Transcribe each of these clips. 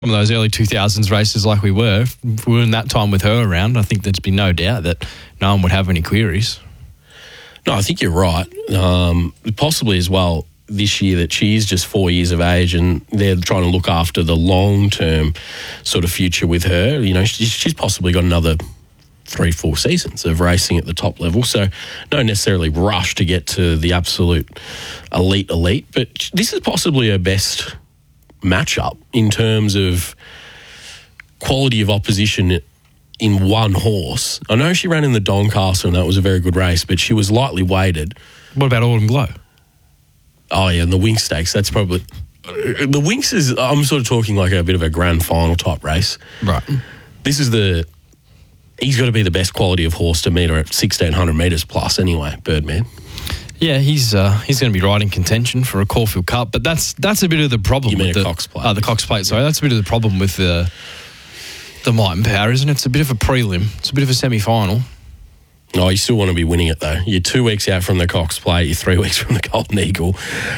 of those early 2000s races like we were, if we were in that time with her around, I think there'd be no doubt that no one would have any queries. No, I think you're right. Possibly as well this year that she is just 4 years of age and they're trying to look after the long-term sort of future with her. You know, she's possibly got another 3-4 seasons of racing at the top level, so don't necessarily rush to get to the absolute elite. But this is possibly her best matchup in terms of quality of opposition in one horse. I know she ran in the Doncaster and that was a very good race, but she was lightly weighted. What about Autumn Glow? Oh yeah, and the Winx Stakes, that's probably... The Winx is, I'm sort of talking like a bit of a grand final type race. Right. This is he's got to be the best quality of horse to meet her at 1,600 metres plus anyway, Birdman. Yeah, he's going to be right in contention for a Caulfield Cup, but that's a bit of the problem. You mean with a Cox Plate? The Cox Plate, sorry. That's a bit of the problem with the Might and Power, isn't it? It's a bit of a prelim. It's a bit of a semi-final. Oh, you still want to be winning it though. You're 2 weeks out from the Cox Plate. You're 3 weeks from the Golden Eagle.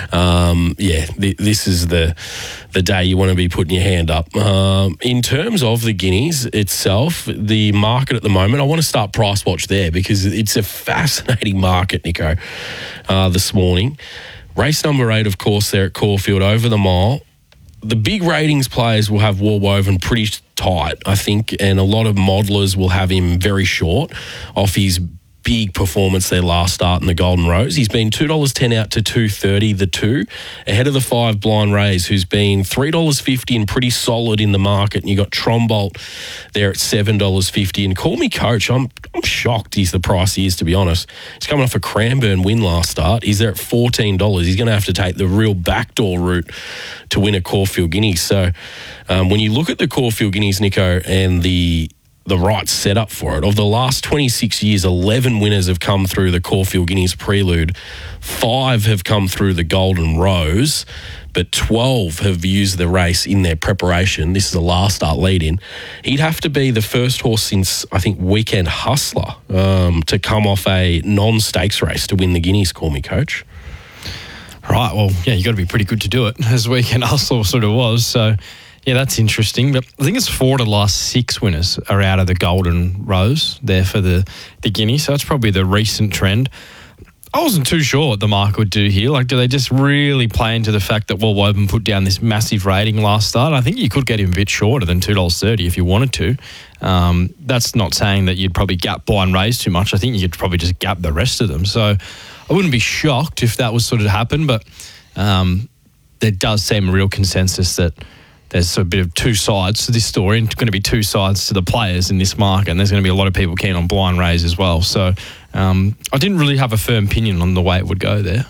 This is the day you want to be putting your hand up. In terms of the Guineas itself, the market at the moment, I want to start Price Watch there because it's a fascinating market, Nico, this morning. Race number 8, of course, there at Caulfield, over the mile. The big ratings players will have War Woven pretty tight, I think, and a lot of modelers will have him very short off his big performance their last start in the Golden Rose. He's been $2.10 out to $2.30, the 2, ahead of the 5 Blind Rays, who's been $3.50 and pretty solid in the market. And you got Trombolt there at $7.50. And Call Me Coach, I'm shocked he's the price he is, to be honest. He's coming off a Cranbourne win last start. He's there at $14. He's going to have to take the real backdoor route to win a Caulfield Guineas. So when you look at the Caulfield Guineas, Nico, and the right setup for it. Of the last 26 years, 11 winners have come through the Caulfield Guineas Prelude. 5 have come through the Golden Rose, but 12 have used the race in their preparation. This is the last start lead-in. He'd have to be the first horse since, I think, Weekend Hustler to come off a non-stakes race to win the Guineas, Call Me Coach. Right, well, yeah, you got to be pretty good to do it, as Weekend Hustler sort of was, so... Yeah, that's interesting. But I think it's 4 of the last 6 winners are out of the Golden Rose there for the Guinea. So that's probably the recent trend. I wasn't too sure what the market would do here. Like, do they just really play into the fact that War Woven put down this massive rating last start? I think you could get him a bit shorter than $2.30 if you wanted to. That's not saying that you'd probably gap Blind Rays too much. I think you'd probably just gap the rest of them. So I wouldn't be shocked if that was sort of happen. But there does seem a real consensus that there's a bit of two sides to this story, and it's going to be two sides to the players in this market, and there's going to be a lot of people keen on Blind Rays as well. So I didn't really have a firm opinion on the way it would go there.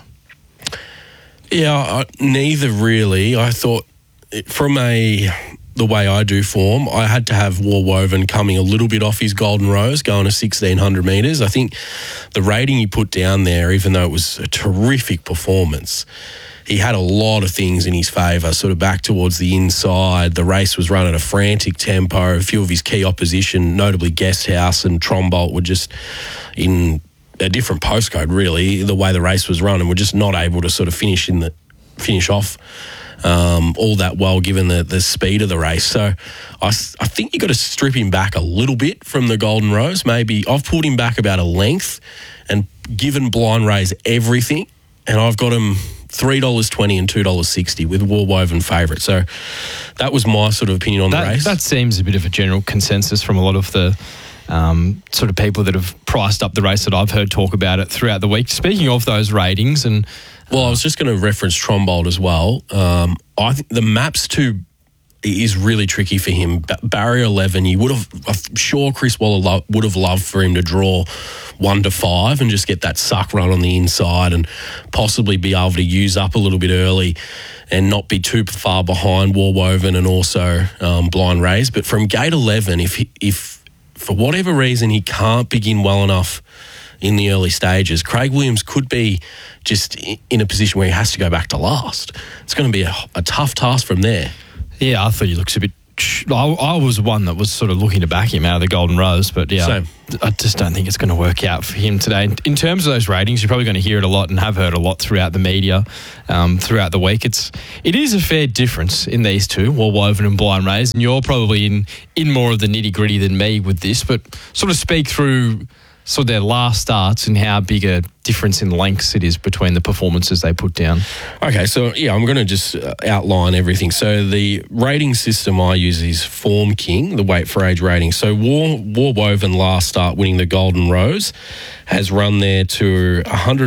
Yeah, neither really. I thought from the way I do form, I had to have War Woven coming a little bit off his Golden Rose, going to 1,600 metres. I think the rating he put down there, even though it was a terrific performance, he had a lot of things in his favour, sort of back towards the inside. The race was run at a frantic tempo. A few of his key opposition, notably Guesthouse and Trombolt, were just in a different postcode, really, the way the race was run, and were just not able to sort of finish off all that well, given the speed of the race. So I think you got to strip him back a little bit from the Golden Rose. Maybe I've pulled him back about a length and given Blind Rays everything, and I've got him $3.20 and $2.60 with War Woven favourite. So that was my sort of opinion on the race. That seems a bit of a general consensus from a lot of the sort of people that have priced up the race that I've heard talk about it throughout the week. Speaking of those ratings, and I was just going to reference Trombolt as well. I think the maps too is really tricky for him. Barrier 11, I'm sure Chris Waller would have loved for him to draw 1 to 5 and just get that suck run on the inside and possibly be able to use up a little bit early and not be too far behind War Woven and also Blind Rays. But from gate 11, if for whatever reason he can't begin well enough in the early stages, Craig Williams could be just in a position where he has to go back to last. It's going to be a tough task from there. Yeah, I thought he looks a bit I was one that was sort of looking to back him out of the Golden Rose, but yeah, Same. I just don't think it's going to work out for him today. In terms of those ratings, you're probably going to hear it a lot and have heard a lot throughout the media, throughout the week. It is a fair difference in these two, War Woven and Blind Rays, and you're probably in more of the nitty gritty than me with this, but sort of speak through sort of their last starts and how big a difference in lengths it is between the performances they put down. Okay, so yeah, I'm going to just outline everything. So the rating system I use is Form King, the weight for age rating. So War Woven last start winning the Golden Rose has run there to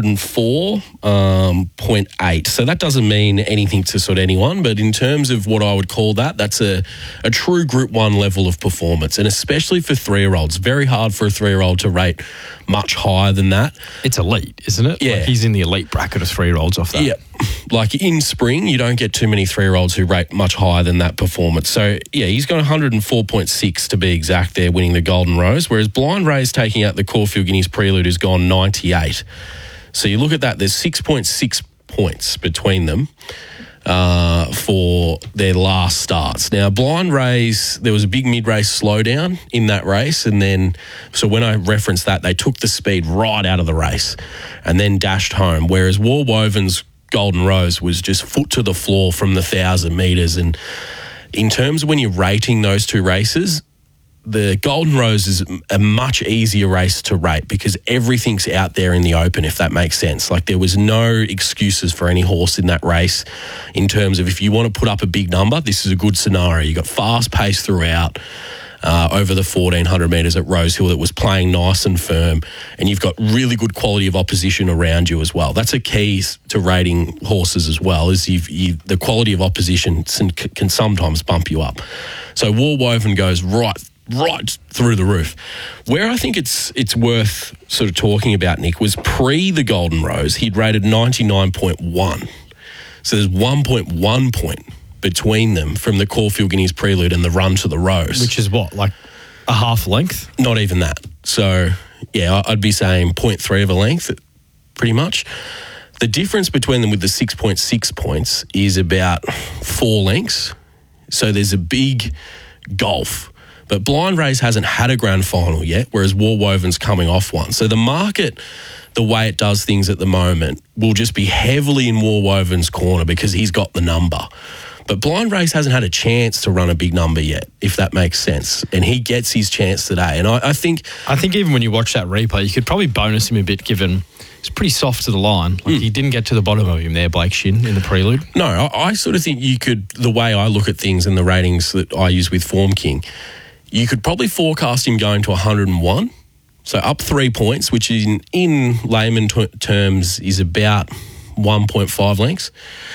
104.8. So that doesn't mean anything to sort of anyone, but in terms of what I would call that's a true Group 1 level of performance, and especially for 3-year-olds. Very hard for a 3-year-old to rate much higher than that. It's elite, isn't it? Yeah. Like he's in the elite bracket of 3-year-olds off that. Yeah. Like in spring, you don't get too many 3-year-olds who rate much higher than that performance. So, yeah, he's got 104.6 to be exact there, winning the Golden Rose, whereas Blind Ray's taking out the Caulfield Guineas Prelude has gone 98. So you look at that, there's 6.6 points between them for their last starts. Now, Blind Rays, there was a big mid-race slowdown in that race, and then, so when I referenced that, they took the speed right out of the race and then dashed home, whereas War Woven's Golden Rose was just foot to the floor from the 1,000 metres. And in terms of when you're rating those two races, the Golden Rose is a much easier race to rate because everything's out there in the open, if that makes sense. Like there was no excuses for any horse in that race in terms of if you want to put up a big number, this is a good scenario. You got fast pace throughout over the 1,400 metres at Rosehill that was playing nice and firm, and you've got really good quality of opposition around you as well. That's a key to rating horses as well, is the quality of opposition can sometimes bump you up. So War Woven goes right through the roof. Where I think it's worth sort of talking about, Nick, was pre the Golden Rose, he'd rated 99.1. So there's 1.1 point between them from the Caulfield Guineas Prelude and the run to the Rose. Which is what, like a half length? Not even that. So, yeah, I'd be saying 0.3 of a length, pretty much. The difference between them with the 6.6 points is about 4 lengths. So there's a big gulf. But Blind Rays hasn't had a grand final yet, whereas War Woven's coming off one. So the market, the way it does things at the moment, will just be heavily in War Woven's corner because he's got the number. But Blind Rays hasn't had a chance to run a big number yet, if that makes sense. And he gets his chance today. And I think even when you watch that replay, you could probably bonus him a bit given he's pretty soft to the line. Like he didn't get to the bottom of him there, Blake Shin, in the prelude. No, I sort of think you could, the way I look at things and the ratings that I use with Form King, you could probably forecast him going to 101. So up 3 points, which in layman terms is about 1.5 lengths.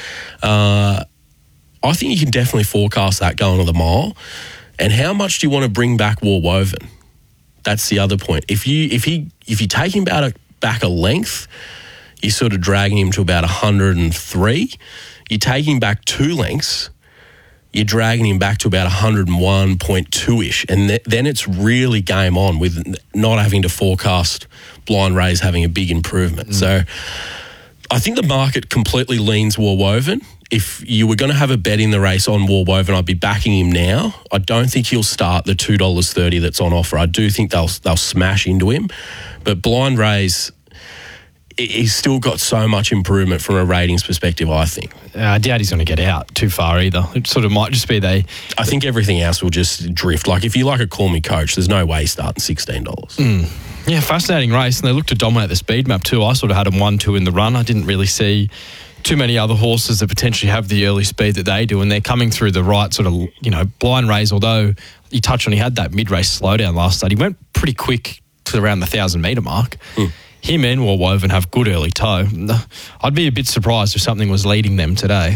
I think you can definitely forecast that going to the mile. And how much do you want to bring back War Woven? That's the other point. If you take him back a length, you're sort of dragging him to about 103. You take him back 2 lengths, you're dragging him back to about 101.2-ish. And then it's really game on with not having to forecast Blind Rays having a big improvement. So I think the market completely leans War Woven. If you were going to have a bet in the race on War Woven, I'd be backing him now. I don't think he'll start the $2.30 that's on offer. I do think they'll smash into him. But Blind Rays, he's still got so much improvement from a ratings perspective, I think. I doubt he's going to get out too far either. It sort of might just be I think everything else will just drift. Like if you like a Call Me Coach, there's no way he's starting $16. Yeah, fascinating race. And they look to dominate the speed map too. I sort of had them 1-2 in the run. I didn't really see too many other horses that potentially have the early speed that they do, and they're coming through the right sort of, Blind Rays, although you touched on he had that mid-race slowdown last start. He went pretty quick to around the 1,000-metre mark. Him and War Woven have good early toe. I'd be a bit surprised if something was leading them today.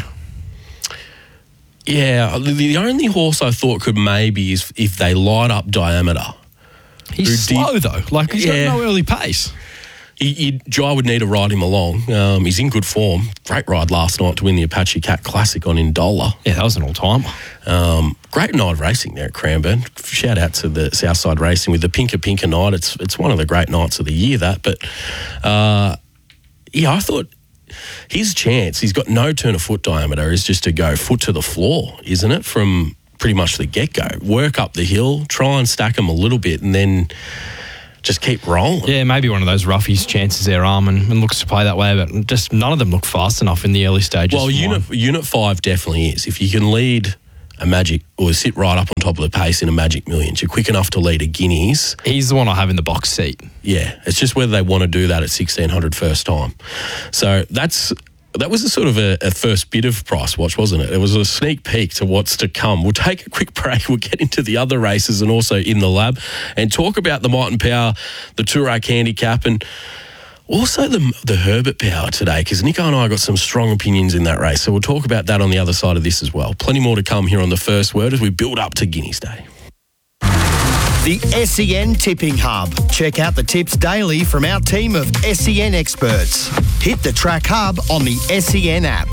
Yeah, the only horse I thought could maybe is if they light up Diameter. He's slow though. Like he's got no early pace. Jai would need to ride him along. He's in good form. Great ride last night to win the Apache Cat Classic on Indola. Yeah, that was an all-timer. Great night of racing there at Cranbourne. Shout out to the Southside Racing with the Pinker night. It's one of the great nights of the year, that. But, I thought his chance, he's got no turn of foot Diameter, is just to go foot to the floor, isn't it, from pretty much the get-go. Work up the hill, try and stack them a little bit, and then just keep rolling. Yeah, maybe one of those roughies chances there, and looks to play that way, but just none of them look fast enough in the early stages. Well, Unit 5 definitely is. If you can lead a Magic or sit right up on top of the pace in a Magic Millions, you're quick enough to lead a Guineas. He's the one I have in the box seat. Yeah, it's just whether they want to do that at 1,600 first time. So that was a sort of a first bit of Price Watch, wasn't it? It was a sneak peek to what's to come. We'll take a quick break. We'll get into the other races and also in the lab and talk about the Might and Power, the Toorak Handicap, and also the Herbert Power today, because Nico and I got some strong opinions in that race. So we'll talk about that on the other side of this as well. Plenty more to come here on The First Word as we build up to Guineas Day. The SEN Tipping Hub. Check out the tips daily from our team of SEN experts. Hit the Track Hub on the SEN app.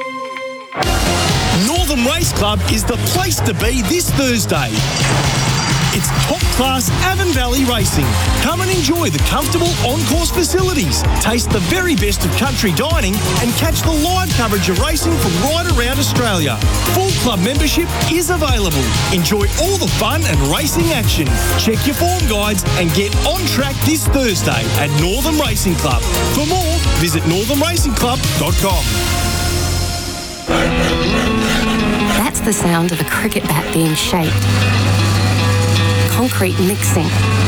Northern Race Club is the place to be this Thursday. It's top-class Avon Valley racing. Come and enjoy the comfortable on-course facilities, taste the very best of country dining, and catch the live coverage of racing from right around Australia. Full club membership is available. Enjoy all the fun and racing action. Check your form guides and get on track this Thursday at Northern Racing Club. For more, visit northernracingclub.com. That's the sound of a cricket bat being shaped. Concrete mixing.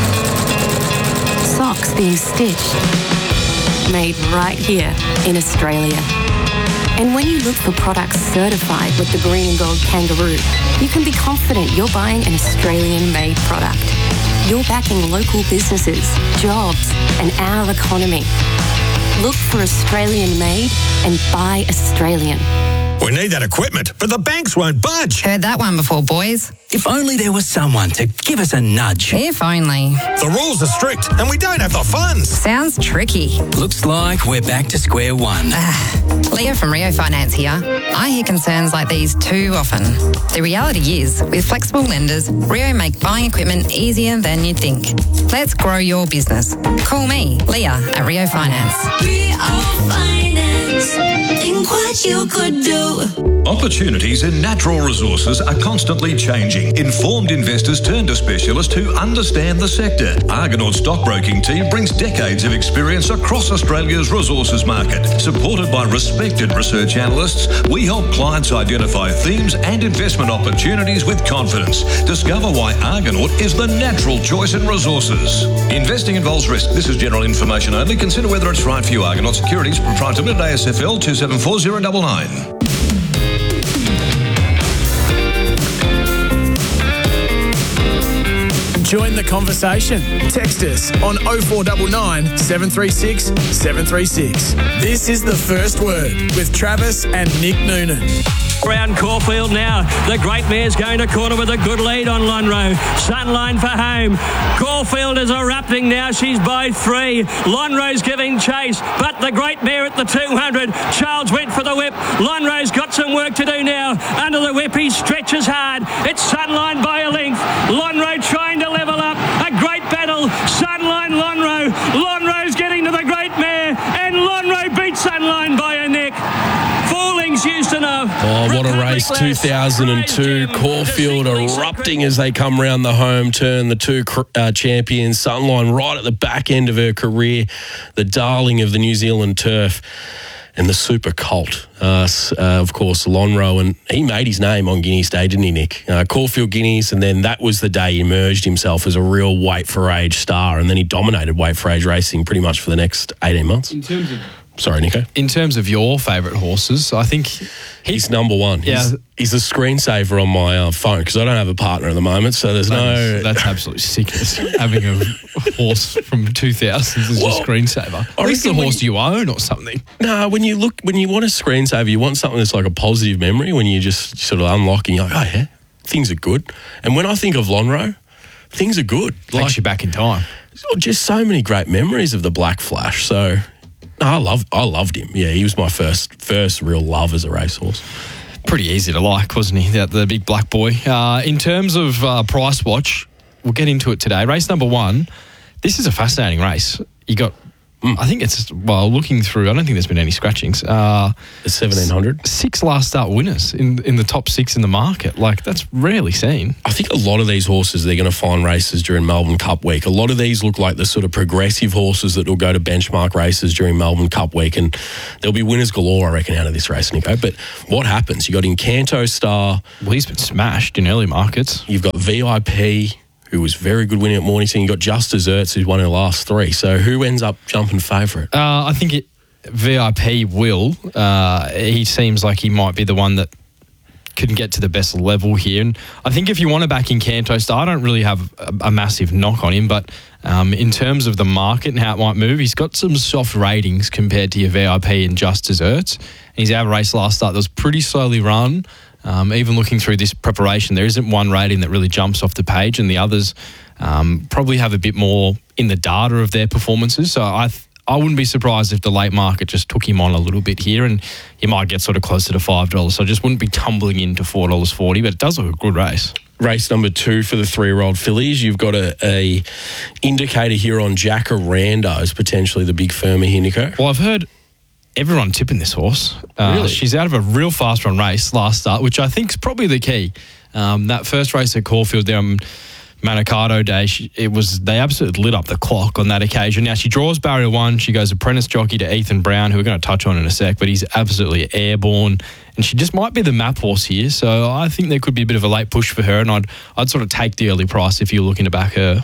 Socks being stitched. Made right here in Australia. And when you look for products certified with the green and gold kangaroo, you can be confident you're buying an Australian-made product. You're backing local businesses, jobs, and our economy. Look for Australian-made and buy Australian. We need that equipment, but the banks won't budge. Heard that one before, boys. If only there was someone to give us a nudge. If only. The rules are strict and we don't have the funds. Sounds tricky. Looks like we're back to square one. Leah from Rio Finance here. I hear concerns like these too often. The reality is, with flexible lenders, Rio make buying equipment easier than you'd think. Let's grow your business. Call me, Leah, at Rio Finance. Rio Finance. Think what you could do. Opportunities in natural resources are constantly changing. Informed investors turn to specialists who understand the sector. Argonaut's stockbroking team brings decades of experience across Australia's resources market. Supported by respected research analysts, we help clients identify themes and investment opportunities with confidence. Discover why Argonaut is the natural choice in resources. Investing involves risk. This is general information only. Consider whether it's right for you. Argonaut Securities, Proprietary Limited, ASFL 274-099. Join the conversation. Text us on 0499 736 736. This is The First Word with Travis and Nick Noonan. Around Caulfield now. The Great Mare's going to corner with a good lead on Lonhro. Sunline for home. Caulfield is erupting now. She's by 3. Lonhro's giving chase, but the Great Mare at the 200. Charles went for the whip. Lonhro's got some work to do now. Under the whip, he stretches hard. It's Sunline by a length. Lonhro trying to level up. A great battle. Sunline, Lonhro. Lonhro's getting to the Great Mare, and Lonhro beats Sunline by a neck. Fallings used to know. Oh, what a race, 2002. Caulfield erupting as they come round the home turn. The two champions, Sunline right at the back end of her career, the darling of the New Zealand turf, and the super colt, of course, Lonhro. And he made his name on Guineas Day, didn't he, Nick? Caulfield Guineas, and then that was the day he emerged himself as a real weight for age star, and then he dominated weight for age racing pretty much for the next 18 months. In terms of... Sorry, Nico. In terms of your favourite horses, I think he's number one. Yeah. He's a screensaver on my phone because I don't have a partner at the moment, so there's That's absolute sickness. Having a horse from 2000s as your screensaver. At least the horse you own or something. No, when you want a screensaver, you want something that's like a positive memory when you just sort of unlock and you're like, oh yeah, things are good. And when I think of Lonhro, things are good. Takes you back in time. Just so many great memories of the Black Flash, so... I loved him. Yeah, he was my first real love as a racehorse. Pretty easy to like, wasn't he? The big black boy. In terms of Price Watch, we'll get into it today. Race number 1. This is a fascinating race. You got I think it's, well, looking through, I don't think there's been any scratchings. The 1700. 6 last start winners in the top 6 in the market. Like, that's rarely seen. I think a lot of these horses, they're going to find races during Melbourne Cup week. A lot of these look like the sort of progressive horses that will go to benchmark races during Melbourne Cup week, and there'll be winners galore, I reckon, out of this race, Nico. But what happens? You got Encanto Star. Well, he's been smashed in early markets. You've got VIP, who was very good winning at Mornington. You've got Just Desserts, who's won in the last 3. So who ends up jumping favourite? I think VIP will. He seems like he might be the one that can get to the best level here. And I think if you want to back Encanto Star, I don't really have a massive knock on him, but in terms of the market and how it might move, he's got some soft ratings compared to your VIP and Just Desserts. And his out race last start that was pretty slowly run. Even looking through this preparation, there isn't one rating that really jumps off the page, and the others probably have a bit more in the data of their performances. So I wouldn't be surprised if the late market just took him on a little bit here, and you might get sort of closer to $5. So I just wouldn't be tumbling into $4.40, but it does look a good race. Race number 2 for the 3-year-old fillies. You've got a indicator here on Jacaranda as potentially the big firmer here, Nico. Well, I've heard everyone tipping this horse. Really? She's out of a real fast run race last start, which I think is probably the key. That first race at Caulfield there on Manikato Day, they absolutely lit up the clock on that occasion. Now, she draws barrier 1. She goes apprentice jockey to Ethan Brown, who we're going to touch on in a sec, but he's absolutely airborne, and she just might be the map horse here. So I think there could be a bit of a late push for her, and I'd sort of take the early price if you're looking to back her.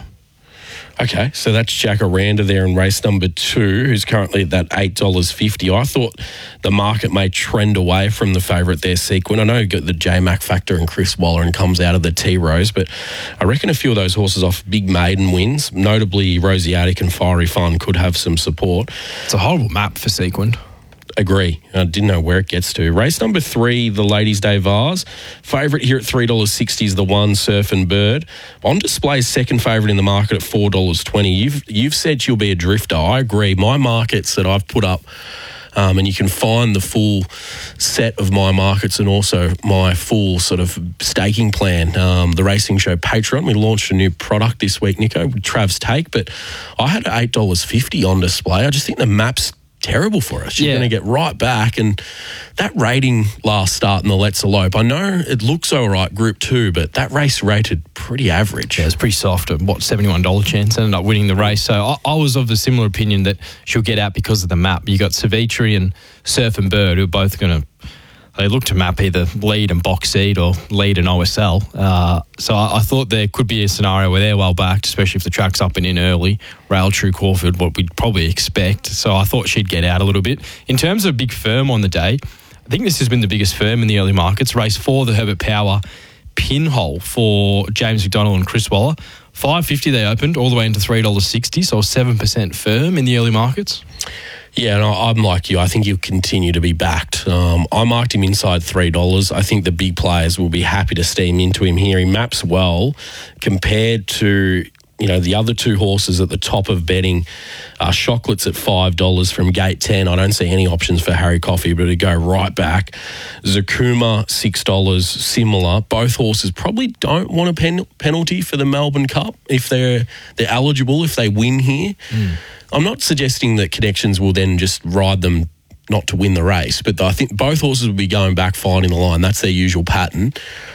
Okay, so that's Jacaranda there in race number 2, who's currently at that $8.50. I thought the market may trend away from the favourite there, Sequin. I know you got the J-Mac factor and Chris Waller and comes out of the T-Rose, but I reckon a few of those horses off big maiden wins, notably Rosiatic and Fiery Fun, could have some support. It's a horrible map for Sequin. Agree. I didn't know where it gets to. Race number 3, the Ladies' Day Vase. Favourite here at $3.60 is the 1 Surf and Bird. On display, second favourite in the market at $4.20. You've said she'll be a drifter. I agree. My markets that I've put up, and you can find the full set of my markets and also my full sort of staking plan. The Racing Show Patreon, we launched a new product this week, Nico, with Trav's Take, but I had $8.50 on display. I just think the map's terrible for us. She's going to get right back, and that rating last start in the Let's Elope, I know it looks all right, Group 2, but that race rated pretty average. Yeah, it's pretty soft. $71 chance, ended up winning the race. So I was of the similar opinion that she'll get out because of the map. You got Savitri and Surf and Bird, who are both going to, they look to map either lead and box seed or lead and OSL. So I thought there could be a scenario where they're well backed, especially if the track's up and in early. Rail True Caulfield, what we'd probably expect. So I thought she'd get out a little bit. In terms of big firm on the day, I think this has been the biggest firm in the early markets. Race 4, the Herbert Power Pinhole for James McDonald and Chris Waller. $5.50 they opened, all the way into $3.60, so 7% firm in the early markets. Yeah, and I'm like you. I think he'll continue to be backed. I marked him inside $3. I think the big players will be happy to steam into him here. He maps well compared to, the other 2 horses at the top of betting. Chocolate's at $5 from gate 10. I don't see any options for Harry Coffey, but to go right back. Zakuma, $6, similar. Both horses probably don't want a penalty for the Melbourne Cup if they're eligible, if they win here. I'm not suggesting that Connections will then just ride them not to win the race, but I think both horses will be going back finding the line. That's their usual pattern.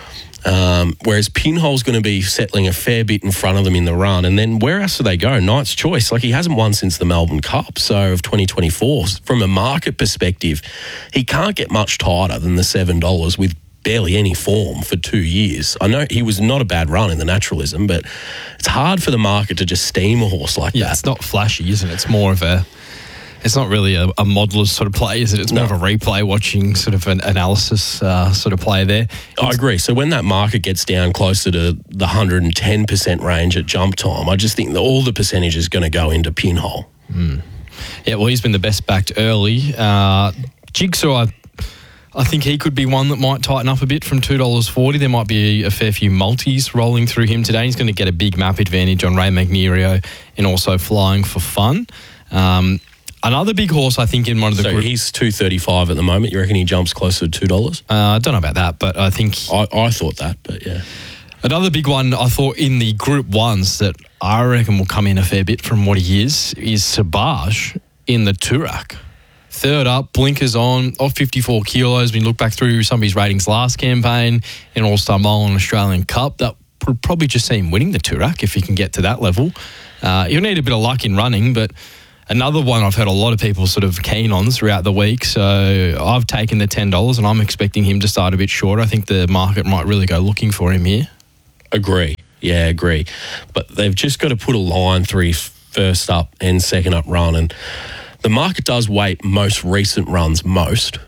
Whereas Pinhole's going to be settling a fair bit in front of them in the run. And then where else do they go? Knight's Choice. He hasn't won since the Melbourne Cup, so of 2024. From a market perspective, he can't get much tighter than the $7 with barely any form for 2 years. I know he was not a bad run in the naturalism, but it's hard for the market to just steam a horse like that. Yeah, it's not flashy, isn't it? It's more of it's not really a modeller's sort of play, is it? It's more of a replay watching sort of an analysis sort of play there. I agree. So when that market gets down closer to the 110% range at jump time, I just think that all the percentage is going to go into Pinhole. Yeah, well, he's been the best backed early. Jigsaw, I think he could be one that might tighten up a bit from $2.40. There might be a fair few multis rolling through him today. He's going to get a big map advantage on Ray Magnerio and also Flying for Fun. Another big horse, I think, in one of the So he's $2.35 at the moment. You reckon he jumps closer to $2? I don't know about that, but I think... I thought that, but yeah. Another big one I thought in the Group 1s that I reckon will come in a fair bit from what he is Sabaj. in the Toorak. Third up, blinkers on, off 54 kilos. When you look back through some of his ratings last campaign in All-Star Mile and Australian Cup, that would probably just see him winning the Toorak if he can get to that level. He'll need a bit of luck in running, but another one I've heard a lot of people sort of keen on throughout the week. So I've taken the $10 and I'm expecting him to start a bit shorter. I think the market might really go looking for him here. Agree. Yeah, agree. But they've just got to put a line through his first up and second up run. And the market does weight most recent runs most.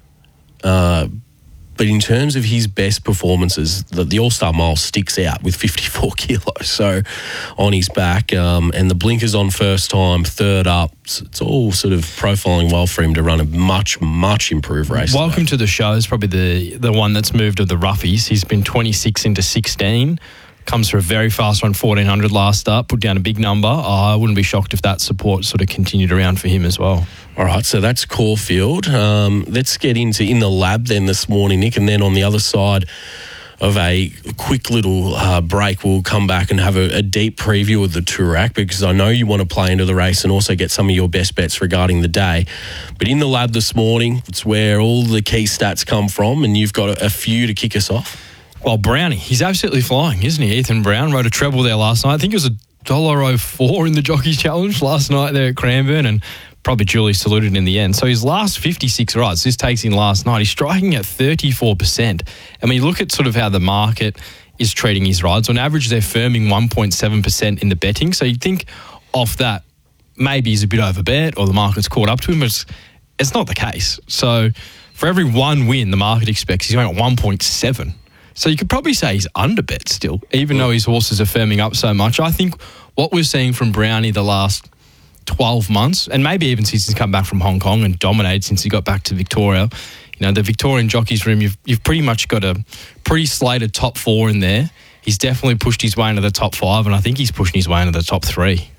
But in terms of his best performances, the All-Star Mile sticks out with 54 kilos. So on his back, and the blinkers on first time, third up. So it's all sort of profiling well for him to run a much, much improved race. Welcome to the show is probably the one that's moved of the roughies. He's been 26 into 16. Comes for a very fast run, 1400 last up, put down a big number. I wouldn't be shocked if that support sort of continued around for him as well. All right, so that's Caulfield. Let's get into in the lab then this morning, Nick, and then on the other side of a quick little break, we'll come back and have a deep preview of the Toorak, because I know you want to play into the race and also get some of your best bets regarding the day. But in the lab this morning, it's where all the key stats come from, and you've got a few to kick us off. Well, Brownie, he's absolutely flying, isn't he? Ethan Brown rode a treble there last night. I think it was $1.04 in the Jockeys Challenge last night there at Cranbourne, and probably duly saluted in the end. So his last 56 rides, this takes in last night, he's striking at 34%. And when you look at sort of how the market is treating his rides, on average they're firming 1.7% in the betting. So you'd think off that, maybe he's a bit overbet or the market's caught up to him, but it's not the case. So for every one win the market expects, he's going at 1.7. So you could probably say he's underbet still, even though his horses are firming up so much. I think what we're seeing from Brownie the last 12 months, and maybe even since he's come back from Hong Kong and dominated since he got back to Victoria, you know, the Victorian jockeys room, you've pretty much got a pretty slated top four in there. He's definitely pushed his way into the top five, and I think he's pushing his way into the top three.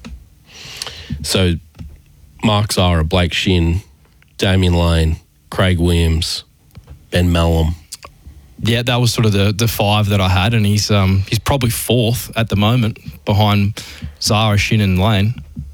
So Mark Zahra, Blake Shin, Damien Lane, Craig Williams, Ben Melham. Yeah, that was sort of the five that I had, and he's probably fourth at the moment behind Zahra, Shin and Lane.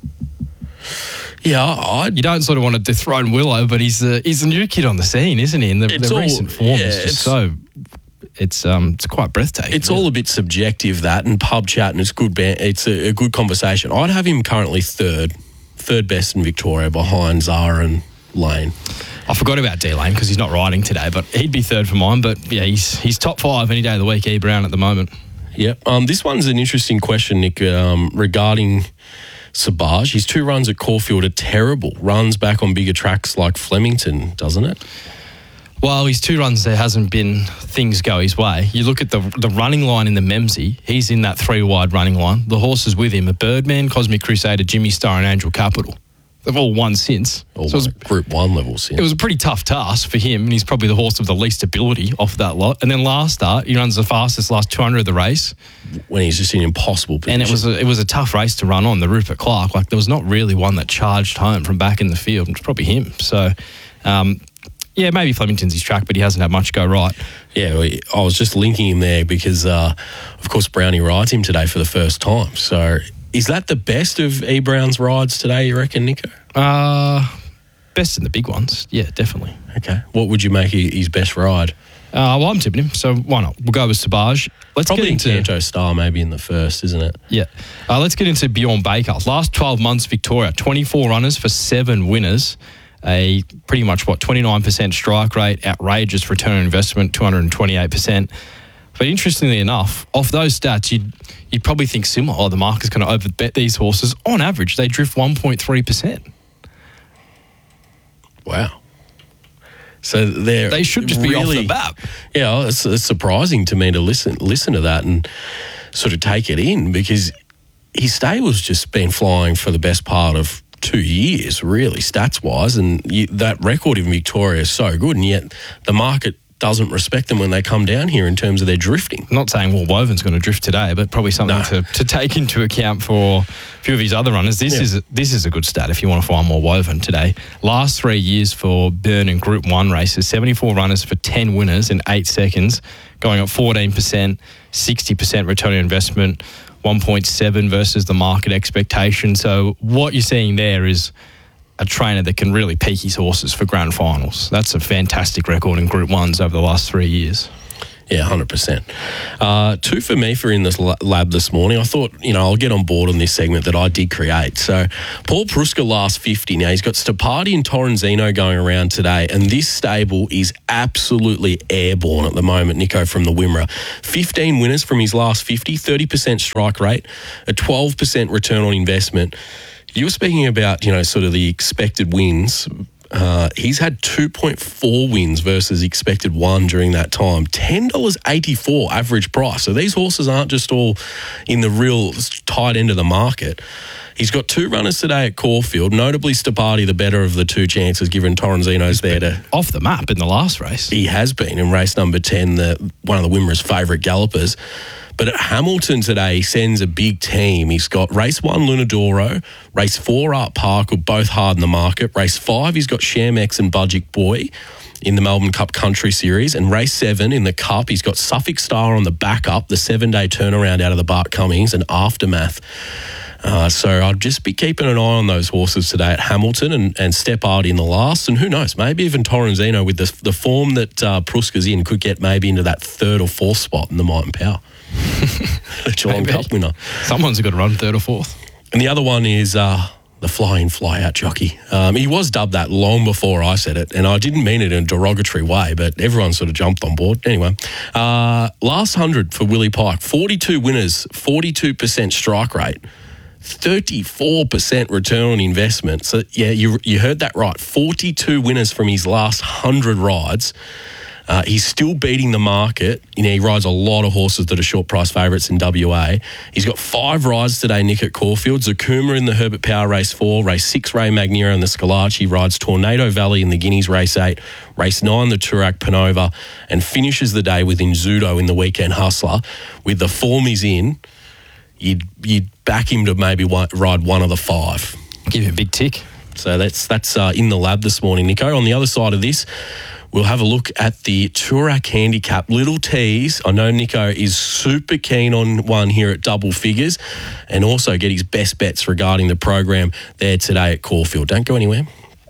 Yeah, you don't sort of want to dethrone Willow, but he's a new kid on the scene, isn't he? And the recent form is just so it's quite breathtaking. It's all a bit subjective, that, and pub chat, and it's good. It's a good conversation. I'd have him currently third best in Victoria behind Zahra and Lane. I forgot about D Lane because he's not riding today, but he'd be third for mine. But yeah, he's top five any day of the week. E Brown at the moment. Yep. This one's an interesting question, Nick, regarding Sabaj. His 2 runs at Caulfield are terrible. Runs back on bigger tracks like Flemington, doesn't it? Well, his 2 runs there hasn't been things go his way. You look at the running line in the Memsey, he's in that 3 wide running line. The horses with him are Birdman, Cosmic Crusader, Jimmy Star and Angel Capital. They've all won since. All so Group 1 level since. It was a pretty tough task for him, and he's probably the horse of the least ability off that lot. And then last start, he runs the fastest last 200 of the race. When he's just in impossible position. And it was a tough race to run on, the Rupert Clark. Like, there was not really one that charged home from back in the field. It's probably him. So, yeah, maybe Flemington's his track, but he hasn't had much go right. Yeah, I was just linking him there because, of course, Brownie rides him today for the first time. So is that the best of E. Brown's rides today, you reckon, Nico? Best in the big ones. Yeah, definitely. Okay. What would you make his best ride? Well, I'm tipping him, so why not? We'll go with Sabaj. Let's probably get into Canto Star maybe in the first, isn't it? Yeah. Let's get into Bjorn Baker. Last 12 months, Victoria, 24 runners for 7 winners. A pretty much, 29% strike rate, outrageous return on investment, 228%. But interestingly enough, off those stats, you'd probably think similar. Oh, the market's going to overbet these horses. On average, they drift 1.3%. Wow. So they should just be off the bat. Yeah, it's surprising to me to listen to that and sort of take it in, because his stable's just been flying for the best part of 2 years, really, stats-wise, and that record in Victoria is so good, and yet the market doesn't respect them when they come down here in terms of their drifting. I'm not saying Woven's going to drift today, but probably something to take into account for a few of his other runners. This is a good stat if you want to find more Woven today. Last 3 years for Byrne and Group 1 races, 74 runners for 10 winners in 8 seconds, going up 14%, 60% return on investment, 1.7 versus the market expectation. So what you're seeing there is a trainer that can really peak his horses for grand finals. That's a fantastic record in Group 1s over the last 3 years. Yeah, 100%. 2 for me for in this lab this morning. I thought, I'll get on board on this segment that I did create. So, Paul Pruska last 50. Now, he's got Stapati and Torrenzino going around today, and this stable is absolutely airborne at the moment, Nico, from the Wimmera. 15 winners from his last 50, 30% strike rate, a 12% return on investment. You were speaking about, sort of the expected wins. He's had 2.4 wins versus expected 1 during that time. $10.84 average price. So these horses aren't just all in the real tight end of the market. He's got 2 runners today at Caulfield, notably Stapati, the better of the 2 chances, given Torrenzino's there to... Off the map in the last race. He has been in race number 10, one of the Wimmera's favourite gallopers. But at Hamilton today, he sends a big team. He's got race 1, Lunadoro, race 4, Art Park, were both hard in the market. Race 5, he's got Shamex and Budgick Boy in the Melbourne Cup Country Series. And race 7 in the Cup, he's got Suffolk Star on the backup, the 7-day turnaround out of the Bart Cummings and Aftermath. So I'd just be keeping an eye on those horses today at Hamilton and step out in the last. And who knows, maybe even Torrenzino with the form that Pruska's in could get maybe into that 3rd or 4th spot in the Might and Power. The Geelong Cup winner. Someone's got to run 3rd or 4th. And the other one is the fly-in, fly-out jockey. He was dubbed that long before I said it, and I didn't mean it in a derogatory way, but everyone sort of jumped on board. Anyway, last 100 for Willie Pike, 42 winners, 42% strike rate, 34% return on investment. So, yeah, you heard that right. 42 winners from his last 100 rides. He's still beating the market. He rides a lot of horses that are short price favourites in WA. He's got 5 rides today, Nick, at Caulfield. Zakuma in the Herbert Power race 4, race 6, Ray Magnier in the Scalacci, rides Tornado Valley in the Guineas race 8, race 9, the Turak Panova, and finishes the day with Inzudo in the Weekend Hustler. With the form he's in, you'd back him to maybe ride one of the 5. Give him a big tick. So that's in the lab this morning, Nico. On the other side of this, we'll have a look at the Turak handicap. Little tease. I know Nico is super keen on one here at double figures, and also get his best bets regarding the program there today at Caulfield. Don't go anywhere.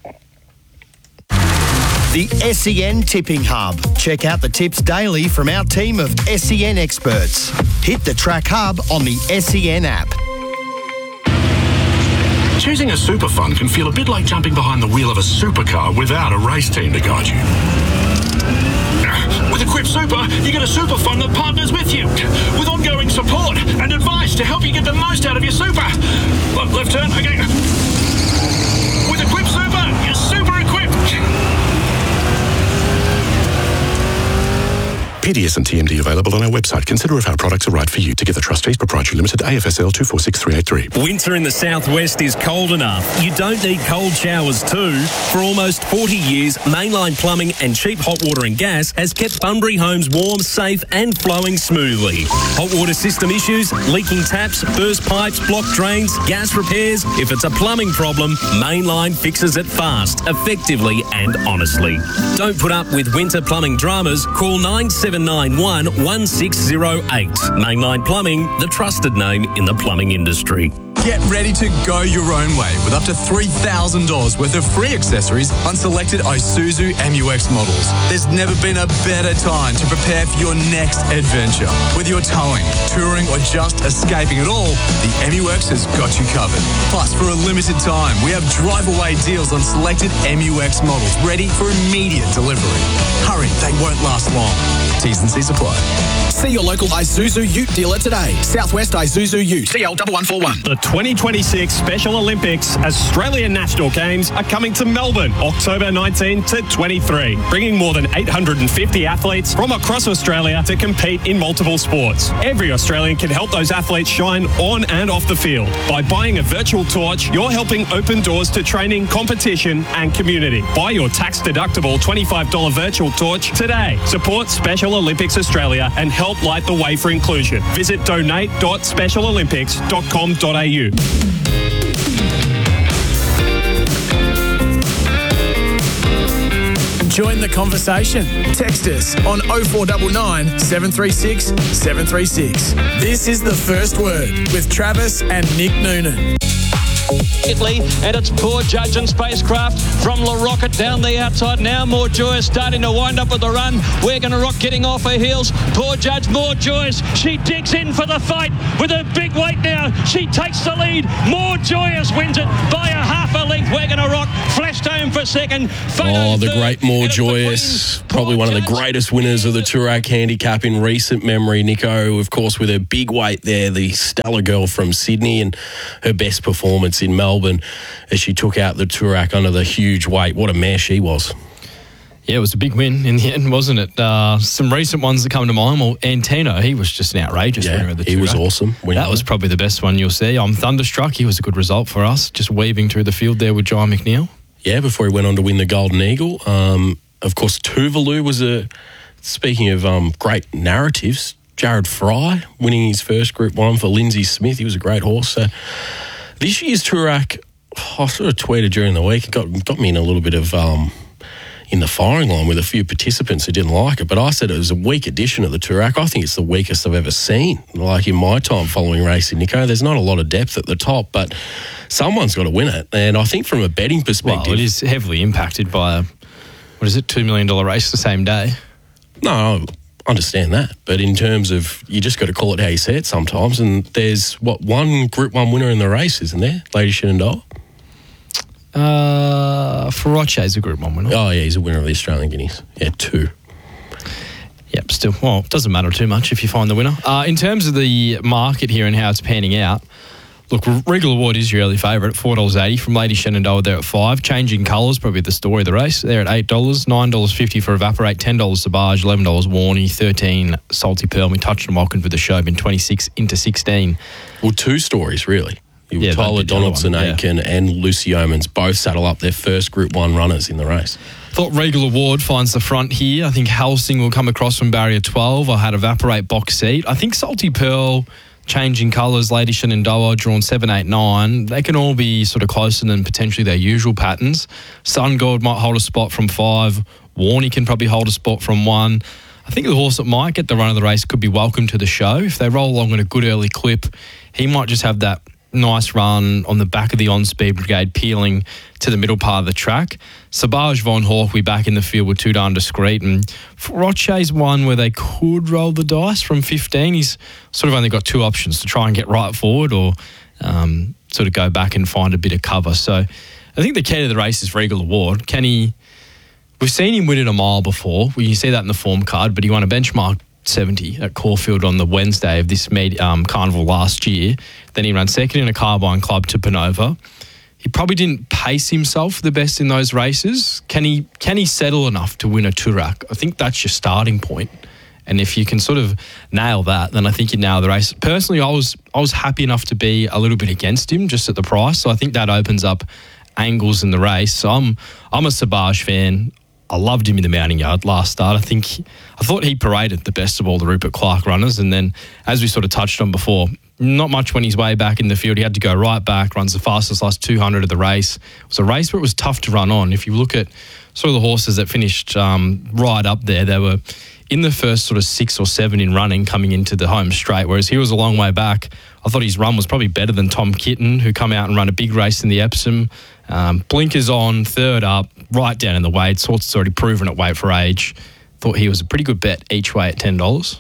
The SEN Tipping Hub. Check out the tips daily from our team of SEN experts. Hit the Track Hub on the SEN app. Choosing a super fund can feel a bit like jumping behind the wheel of a supercar without a race team to guide you. With Equip Super, you get a super fund that partners with you, with ongoing support and advice to help you get the most out of your super. Left turn, okay. With Equip Super, you're super equipped. PDS and TMD available on our website. Consider if our products are right for you. Together Trustees Proprietary Limited, AFSL 246383. Winter in the southwest is cold enough. You don't need cold showers too. For almost 40 years, Mainline Plumbing and Cheap Hot Water and Gas has kept Bunbury homes warm, safe and flowing smoothly. Hot water system issues, leaking taps, burst pipes, blocked drains, gas repairs. If it's a plumbing problem, Mainline fixes it fast, effectively and honestly. Don't put up with winter plumbing dramas. Call 9791 1608. Mainline Plumbing, the trusted name in the plumbing industry. Get ready to go your own way with up to $3,000 worth of free accessories on selected Isuzu MU-X models. There's never been a better time to prepare for your next adventure. Whether you're towing, touring or just escaping it all, the MU-X has got you covered. Plus, for a limited time, we have drive-away deals on selected MU-X models ready for immediate delivery. Hurry, they won't last long. T's and C's apply. See your local Isuzu Ute dealer today. Southwest Isuzu Ute. CL1141. The 2026 Special Olympics Australian National Games are coming to Melbourne, October 19 to 23, bringing more than 850 athletes from across Australia to compete in multiple sports. Every Australian can help those athletes shine on and off the field. By buying a virtual torch, you're helping open doors to training, competition and community. Buy your tax-deductible $25 virtual torch today. Support Special Olympics Australia and help light the way for inclusion. Visit donate.specialolympics.com.au. Join the conversation. Text us on 0499 736 736. This is The First Word with Travis and Nick Noonan. Italy, and it's Poor Judge and Spacecraft from La Rocket down the outside. Now More Joyous starting to wind up with the run. We're going to rock getting off her heels. Poor Judge, More Joyous. She digs in for the fight with a big weight now. She takes the lead. More Joyous wins it by a half a length. We're going to rock. Flashed home for second. Oh, the great More Joyous. Probably one of the greatest winners of the Toorak Handicap in recent memory. Nico, of course, with her big weight there, the stellar girl from Sydney, and her best performance in Melbourne as she took out the Toorak under the huge weight. What a mare she was. Yeah, it was a big win in the end, wasn't it? Some recent ones that come to mind. Well, Antino, he was just an outrageous winner of the Toorak. He was awesome. That was probably the best one you'll see. I'm thunderstruck. He was a good result for us, just weaving through the field there with Jai McNeil. Yeah, before he went on to win the Golden Eagle. Of course, Tuvalu was speaking of great narratives, Jared Fry winning his first Group 1 for Lindsay Smith. He was a great horse. So this year's Toorak, I sort of tweeted during the week, it got me in a little bit of in the firing line with a few participants who didn't like it. But I said it was a weak edition of the Toorak. I think it's the weakest I've ever seen. Like in my time following racing, Nico, there's not a lot of depth at the top, but someone's got to win it. And I think from a betting perspective... Well, it is heavily impacted by $2 million race the same day. No, I understand that. But in terms of, you just got to call it how you see it sometimes. And there's, one Group 1 winner in the race, isn't there? Lady Shenandoah? Ferroche's a Group 1 winner. Oh, yeah, he's a winner of the Australian Guineas. Yeah, 2. Yep, still, well, it doesn't matter too much if you find the winner. In terms of the market here and how it's panning out, look, Regal Award is your early favourite, $4.80 from Lady Shenandoah there at $5. Changing Colours, probably the story of the race. They're at $8, $9.50 for Evaporate, $10 Sabage, $11 Warney, $13 Salty Pearl. We touched on Walkenford the show, been 26 into 16. Well, 2 stories, really. Tyler Donaldson-Aiken and Lucy Yeomans both saddle up their first Group 1 runners in the race. Thought Regal Award finds the front here. I think Helsing will come across from barrier 12. I had Evaporate box seat. I think Salty Pearl, Changing Colours, Lady Shenandoah, drawn 7, 8, 9. They can all be sort of closer than potentially their usual patterns. Sun God might hold a spot from 5. Warney can probably hold a spot from 1. I think the horse that might get the run of the race could be Welcome to the Show. If they roll along in a good early clip, he might just have that nice run on the back of the on-speed brigade peeling to the middle part of the track. Sabage Von Hawk will be back in the field with Too Darn Discreet, and Roche's one where they could roll the dice from 15. He's sort of only got 2 options, to try and get right forward or sort of go back and find a bit of cover. So I think the key to the race is Regal Award. We've seen him win it a mile before. You see that in the form card, but he won a benchmark 70 at Caulfield on the Wednesday of this carnival last year. Then he ran second in a Carbine Club to Panova. He probably didn't pace himself the best in those races. Can he settle enough to win a Toorak? I think that's your starting point. And if you can sort of nail that, then I think you nail the race. Personally, I was happy enough to be a little bit against him just at the price. So I think that opens up angles in the race. So I'm a Sabage fan. I loved him in the Mounting Yard last start. I thought he paraded the best of all the Rupert Clark runners. And then, as we sort of touched on before, not much when he's way back in the field. He had to go right back, runs the fastest last 200 of the race. It was a race where it was tough to run on. If you look at sort of the horses that finished right up there, they were in the first sort of 6 or 7 in running coming into the home straight, whereas he was a long way back. I thought his run was probably better than Tom Kitten, who come out and run a big race in the Epsom. Blinkers on, third up, right down in the weights. Horse already proven at weight for age. Thought he was a pretty good bet each way at $10.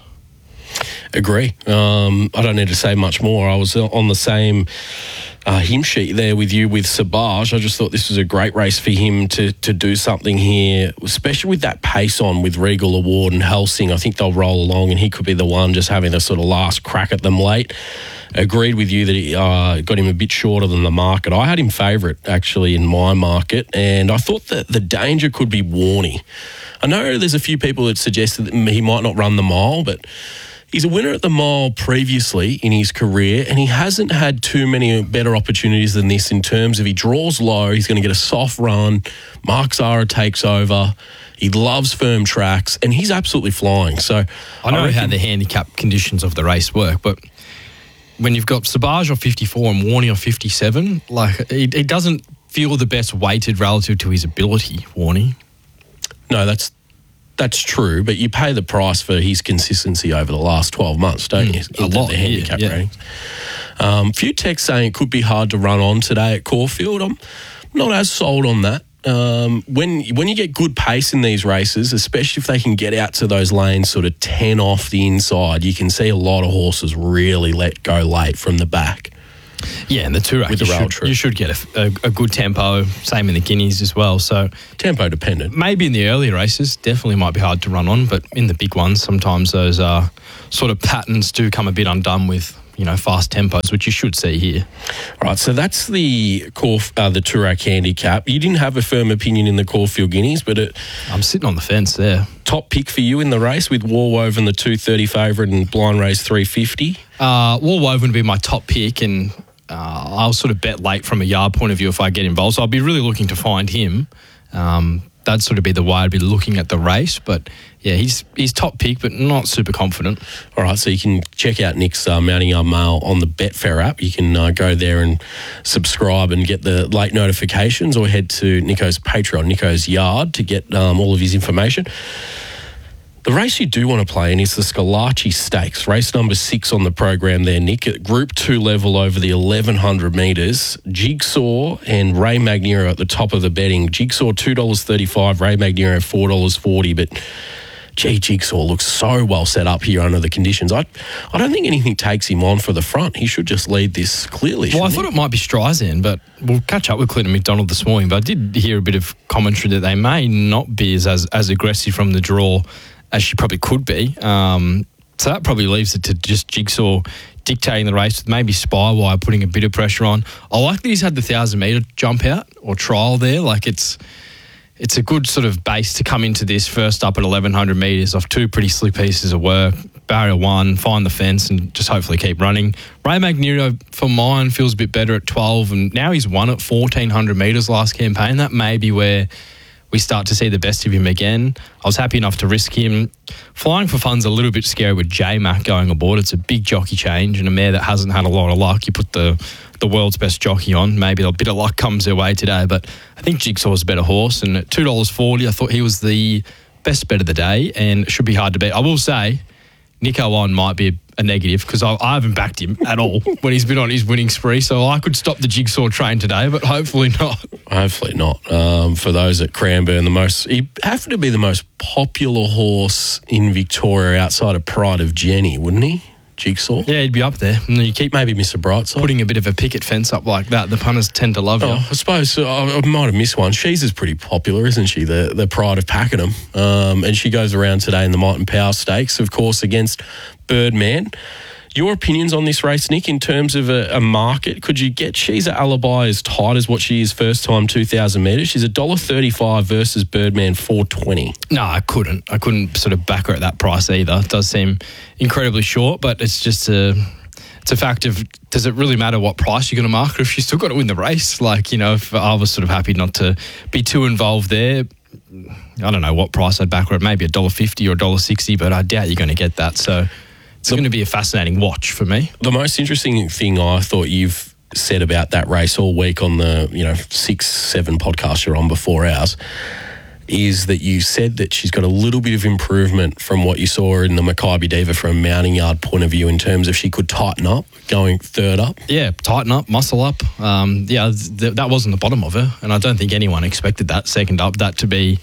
Agree. I don't need to say much more. I was on the same hymn sheet there with you with Sabage. I just thought this was a great race for him to do something here, especially with that pace on with Regal Award and Helsing. I think they'll roll along and he could be the one just having the sort of last crack at them late. Agreed with you that he got him a bit shorter than the market. I had him favourite, actually, in my market, and I thought that the danger could be Warney. I know there's a few people that suggested that he might not run the mile, but he's a winner at the mile previously in his career, and he hasn't had too many better opportunities than this in terms of he draws low, he's going to get a soft run, Mark Zara takes over, he loves firm tracks, and he's absolutely flying. So I know how the handicap conditions of the race work, but when you've got Sabage on 54 and Warney on 57, like he doesn't feel the best weighted relative to his ability, Warney. No, that's true, but you pay the price for his consistency over the last 12 months, don't you? A lot. The handicap ratings. Few texts saying it could be hard to run on today at Caulfield. I'm not as sold on that. When you get good pace in these races, especially if they can get out to those lanes sort of 10 off the inside, you can see a lot of horses really let go late from the back. Yeah, and the Toorak, you should get a good tempo, same in the Guineas as well. So tempo dependent. Maybe in the early races, definitely might be hard to run on, but in the big ones, sometimes those sort of patterns do come a bit undone with, fast tempos, which you should see here. All right, so that's the Toorak handicap. You didn't have a firm opinion in the Caulfield Guineas, but I'm sitting on the fence there. Top pick for you in the race with Warwoven, the 230 favourite, and Blind Race 350? Warwoven would be my top pick, and I'll sort of bet late from a yard point of view if I get involved. So I'll be really looking to find him. That'd sort of be the way I'd be looking at the race. But, yeah, he's top pick, but not super confident. All right, so you can check out Nick's Mounting Yard Mail on the Betfair app. You can go there and subscribe and get the late notifications, or head to Nico's Patreon, Nico's Yard, to get all of his information. The race you do want to play in is the Scalacci Stakes, race number 6 on the program there, Nick, at Group 2 level over the 1,100 metres. Jigsaw and Ray Magnero at the top of the betting. Jigsaw $2.35, Ray Magnero $4.40, but gee, Jigsaw looks so well set up here under the conditions. I don't think anything takes him on for the front. He should just lead this clearly. Well, I thought it might be Streisand, but we'll catch up with Clinton McDonald this morning. But I did hear a bit of commentary that they may not be as aggressive from the draw as she probably could be. So that probably leaves it to just Jigsaw dictating the race, with maybe Spywire putting a bit of pressure on. I like that he's had the 1,000-metre jump out or trial there. Like it's a good sort of base to come into this first up at 1,100 metres off 2 pretty slick pieces of work. Barrier 1, find the fence and just hopefully keep running. Ray Magnero, for mine, feels a bit better at 12, and now he's won at 1,400 metres last campaign. That may be where we start to see the best of him again. I was happy enough to risk him. Flying for Fun's a little bit scary with J-Mac going aboard. It's a big jockey change and a mare that hasn't had a lot of luck. You put the world's best jockey on, maybe a bit of luck comes their way today, but I think Jigsaw's a better horse, and at $2.40 I thought he was the best bet of the day and it should be hard to beat. I will say Nico on might be a negative because I haven't backed him at all when he's been on his winning spree, so I could stop the Jigsaw train today, but hopefully not. Hopefully not. For those at Cranbourne, he'd have to be the most popular horse in Victoria outside of Pride of Jenny, wouldn't he? Jigsaw? Yeah, he'd be up there. And you keep maybe Mr. Brightside. Putting a bit of a picket fence up like that, the punters tend to love you. I suppose I might have missed one. She's is pretty popular, isn't she? The Pride of Pakenham. And she goes around today in the Might and Power Stakes, of course, against Birdman. Your opinions on this race, Nick, in terms of a market? Could you get She's at Alibi as tight as what she is first time 2,000 metres? She's $1.35 versus Birdman $4.20. No, I couldn't. I couldn't sort of back her at that price either. It does seem incredibly short, but it's just it's a fact of, does it really matter what price you're going to market if she's still got to win the race? Like, if I was sort of happy not to be too involved there, I don't know what price I'd back her at, maybe $1.50 or $1.60, but I doubt you're going to get that. So it's going to be a fascinating watch for me. The most interesting thing I thought you've said about that race all week on the 6-7 podcasts you're on before ours is that you said that she's got a little bit of improvement from what you saw in the Maccabi Diva from a mounting yard point of view in terms of she could tighten up going third up. Yeah, tighten up, muscle up. That wasn't the bottom of her, and I don't think anyone expected that second up, that to be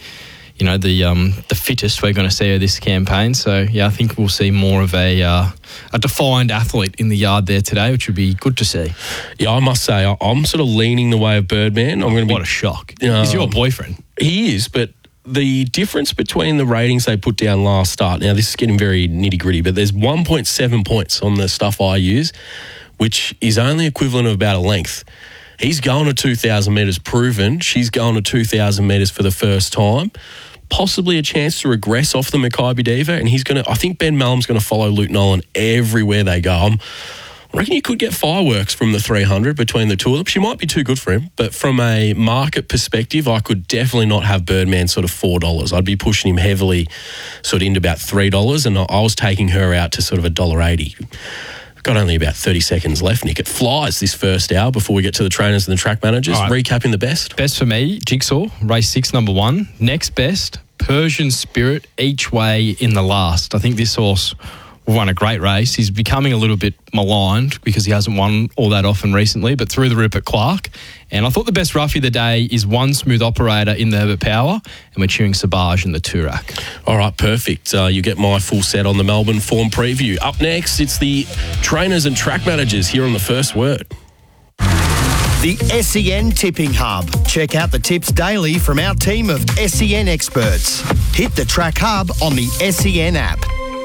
the fittest we're going to see her this campaign. So, yeah, I think we'll see more of a defined athlete in the yard there today, which would be good to see. Yeah, I must say, I'm sort of leaning the way of Birdman. What a shock. He's your boyfriend. He is, but the difference between the ratings they put down last start, now this is getting very nitty-gritty, but there's 1.7 points on the stuff I use, which is only equivalent of about a length. He's going to 2,000 metres proven. She's going to 2,000 metres for the first time. Possibly a chance to regress off the Maccabi Diva, and I think Ben Malm's going to follow Luke Nolan everywhere they go. I reckon you could get fireworks from the 300 between the two of them. She might be too good for him, but from a market perspective, I could definitely not have Birdman sort of $4. I'd be pushing him heavily sort of into about $3, and I was taking her out to sort of $1.80. Got only about 30 seconds left, Nick. It flies this first hour before we get to the trainers and the track managers. Right. Recapping the best. Best for me, Jigsaw, race 6, number 1. Next best, Persian Spirit, each way in the last. I think this horse won a great race. He's becoming a little bit maligned because he hasn't won all that often recently, but through the Rupert Clark. And I thought the best roughie of the day is One Smooth Operator in the Herbert Power, and we're chewing Sabage in the Toorak. All right, perfect. You get my full set on the Melbourne form preview. Up next, it's the trainers and track managers here on The First Word. The SEN Tipping Hub. Check out the tips daily from our team of SEN experts. Hit the Track Hub on the SEN app.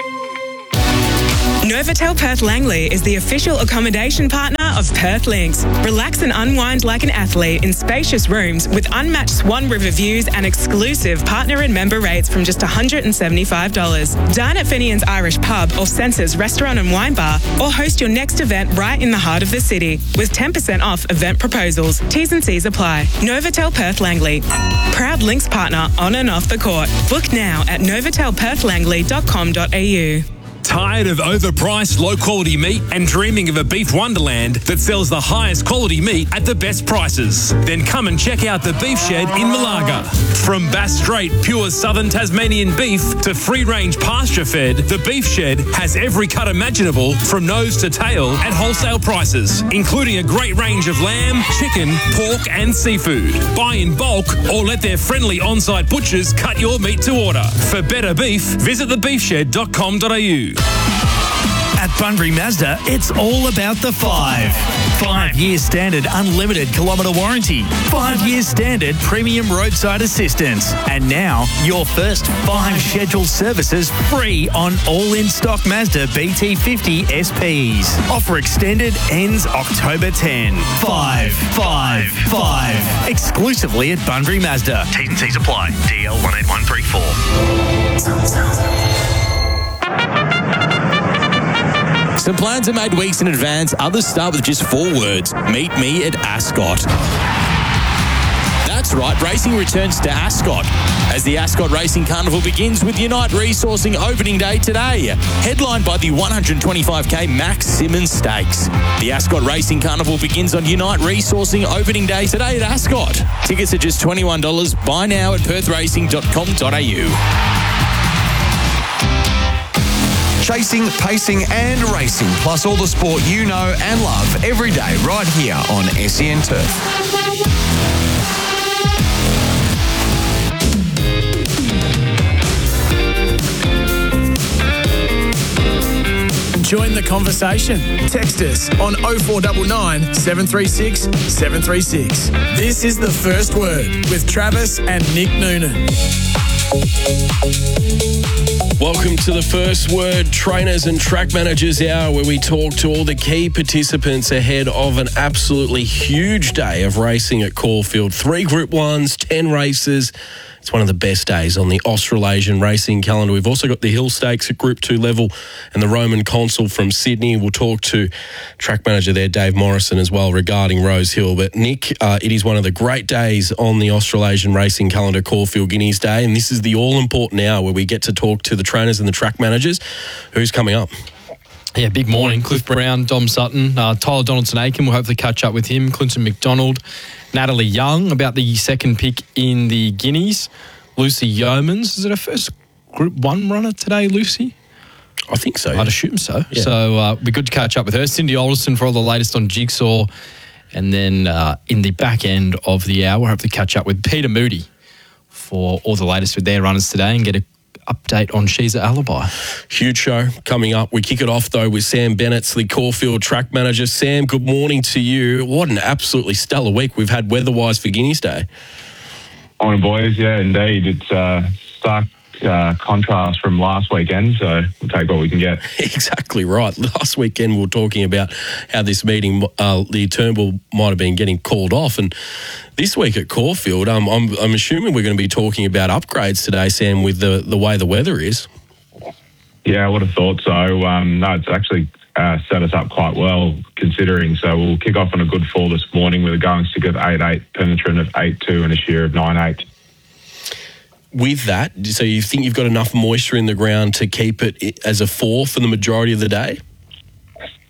Novotel Perth Langley is the official accommodation partner of Perth Links. Relax and unwind like an athlete in spacious rooms with unmatched Swan River views and exclusive partner and member rates from just $175. Dine at Finian's Irish Pub or Senses Restaurant and Wine Bar, or host your next event right in the heart of the city with 10% off event proposals. T's and C's apply. Novotel Perth Langley. Proud Links partner on and off the court. Book now at novotelperthlangley.com.au. Tired of overpriced, low-quality meat and dreaming of a beef wonderland that sells the highest quality meat at the best prices? Then come and check out the Beef Shed in Malaga. From Bass Strait pure southern Tasmanian beef to free-range pasture-fed, the Beef Shed has every cut imaginable from nose to tail at wholesale prices, including a great range of lamb, chicken, pork and seafood. Buy in bulk or let their friendly on-site butchers cut your meat to order. For better beef, visit thebeefshed.com.au. At Bunbury Mazda, it's all about the 5. 5-year standard unlimited kilometre warranty. 5 years standard premium roadside assistance. And now, your first 5 scheduled services free on all in-stock Mazda BT50 SPs. Offer extended ends October 10. 5. Exclusively at Bunbury Mazda. T's and C's apply. DL 18134. Some plans are made weeks in advance. Others start with just 4 words. Meet me at Ascot. That's right, racing returns to Ascot as the Ascot Racing Carnival begins with Unite Resourcing opening day today, headlined by the 125k Max Simmons Stakes. The Ascot Racing Carnival begins on Unite Resourcing opening day today at Ascot. Tickets are just $21. Buy now at perthracing.com.au. Chasing, pacing and racing, plus all the sport you know and love every day right here on SEN Turf. Join the conversation. Text us on 0499 736 736. This is The First Word with Travis and Nick Noonan. Welcome to The First Word, Trainers and Track Managers Hour, where we talk to all the key participants ahead of an absolutely huge day of racing at Caulfield. 3 Group 1s, 10 races. It's one of the best days on the Australasian racing calendar. We've also got the Hill Stakes at Group 2 level and the Roman Consul from Sydney. We'll talk to track manager there, Dave Morrison, as well regarding Rose Hill. But Nick, it is one of the great days on the Australasian racing calendar, Caulfield Guineas Day, and this is the all-important hour where we get to talk to the trainers and the track managers. Who's coming up? Yeah, big morning. Cliff Brown, Dom Sutton, Tyler Donaldson-Aiken. We'll hopefully catch up with him. Clinton McDonald, Natalie Young about the second pick in the Guineas. Lucy Yeomans. Is it her first Group 1 runner today, Lucy? I think so. I'd assume so. Yeah. So it'll be good to catch up with her. Cindy Alderson for all the latest on Jigsaw. And then in the back end of the hour, we'll hopefully catch up with Peter Moody for all the latest with their runners today and get a update on Shiza Alibi. Huge show coming up. We kick it off, though, with Sam Bennett, the Caulfield track manager. Sam, good morning to you. What an absolutely stellar week we've had weather-wise for Guineas Day. Morning, boys. Yeah, indeed. It's stark contrast from last weekend, so we'll take what we can get. Exactly right. Last weekend we were talking about how this meeting, the Turnbull might have been getting called off, and this week at Caulfield, I'm assuming we're going to be talking about upgrades today, Sam, with the way the weather is. Yeah, I would have thought so. No, it's actually set us up quite well considering. So we'll kick off on a good fall this morning with a going stick of 8.8, penetrant of 8.2 and a shear of 9.8. With that, so you think you've got enough moisture in the ground to keep it as a 4 for the majority of the day?